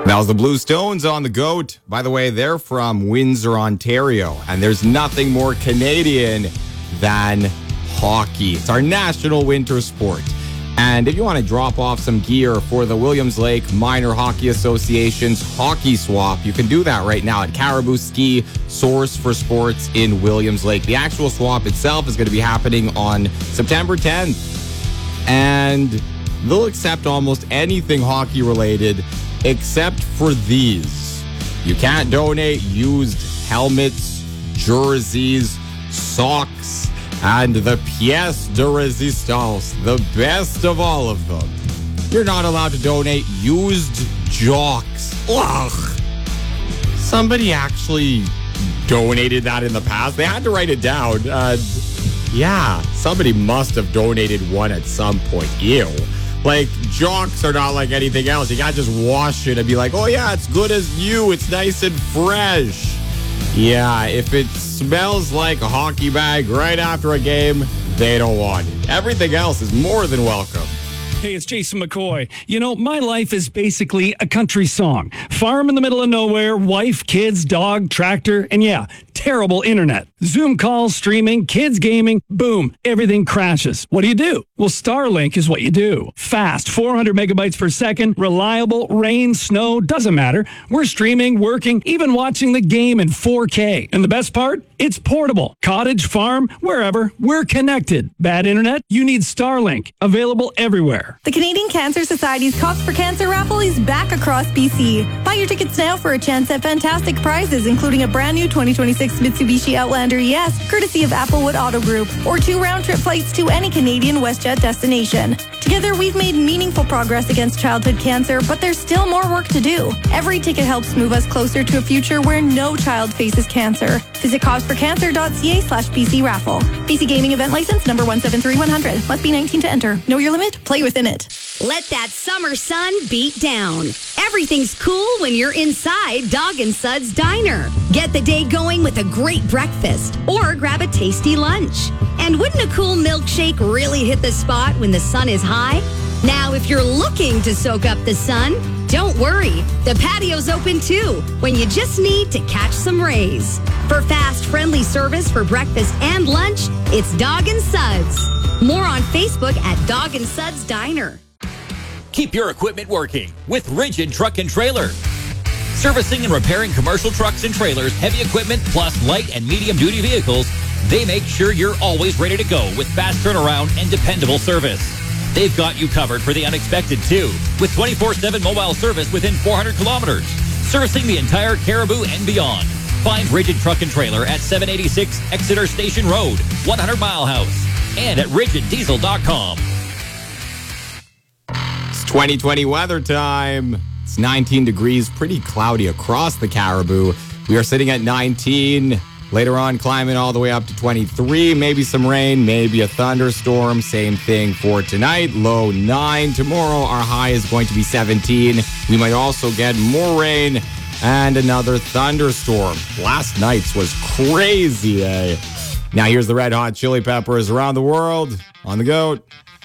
That was the Blue Stones on the GOAT. By the way, they're from Windsor, Ontario, and there's nothing more Canadian than hockey. It's our national winter sport. And if you want to drop off some gear for the Williams Lake Minor Hockey Association's Hockey Swap, you can do that right now at Caribou Ski Source for Sports in Williams Lake. The actual swap itself is going to be happening on September 10th. And they'll accept almost anything hockey related except for these. You can't donate used helmets, jerseys, socks, and the pièce de résistance, the best of all of them. You're not allowed to donate used jocks. Ugh. Somebody actually donated that in the past. They had to write it down. Yeah, somebody must have donated one at some point. Ew. Like, jocks are not like anything else. You can't just wash it and be like, oh yeah, it's good as new. It's nice and fresh. Yeah, if it smells like a hockey bag right after a game, they don't want it. Everything else is more than welcome. Hey, it's Jason McCoy. You know, my life is basically a country song. Farm in the middle of nowhere, wife, kids, dog, tractor, and yeah, terrible internet. Zoom calls, streaming, kids gaming, boom, everything crashes. What do? Well, Starlink is what you do. Fast, 400 megabytes per second, reliable, rain, snow, doesn't matter. We're streaming, working, even watching the game in 4K. And the best part? It's portable. Cottage, farm, wherever, we're connected. Bad internet? You need Starlink. Available everywhere. The Canadian Cancer Society's Cops for Cancer raffle is back across BC. Buy your tickets now for a chance at fantastic prizes, including a brand new 2026 Mitsubishi Outlander ES, courtesy of Applewood Auto Group, or 2 round-trip flights to any Canadian WestJet destination. Together, we've made meaningful progress against childhood cancer, but there's still more work to do. Every ticket helps move us closer to a future where no child faces cancer. Visit causesforcancer.ca/BC raffle. BC Gaming Event License number 173100. Must be 19 to enter. Know your limit? Play within it. Let that summer sun beat down. Everything's cool when you're inside Dog and Suds Diner. Get the day going with a great breakfast or grab a tasty lunch. And wouldn't a cool milkshake really hit the spot when the sun is high? Now, if you're looking to soak up the sun, don't worry. The patio's open too when you just need to catch some rays. For fast, friendly service for breakfast and lunch, it's Dog and Suds. More on Facebook at Dog and Suds Diner. Keep your equipment working with Rigid Truck and Trailer. Servicing and repairing commercial trucks and trailers, heavy equipment, plus light and medium duty vehicles, they make sure you're always ready to go with fast turnaround and dependable service. They've got you covered for the unexpected too, with 24/7 mobile service within 400 kilometers, servicing the entire Caribou and beyond. Find Rigid Truck and Trailer at 786 Exeter Station Road, 100 Mile House, and at rigiddiesel.com. It's 2020 weather time. It's 19 degrees, pretty cloudy across the Caribou. We are sitting at 19. Later on, climbing all the way up to 23. Maybe some rain, maybe a thunderstorm. Same thing for tonight. Low 9. Tomorrow, our high is going to be 17. We might also get more rain and another thunderstorm. Last night's was crazy, eh? Now here's the Red Hot Chili Peppers Around the World on the GOAT.